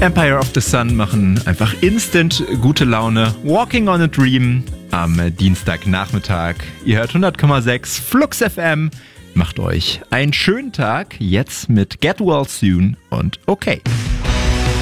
Empire of the Sun machen einfach instant gute Laune. Walking on a Dream am Dienstagnachmittag. Ihr hört 100,6 Flux FM. Macht euch einen schönen Tag jetzt mit Get Well Soon und okay.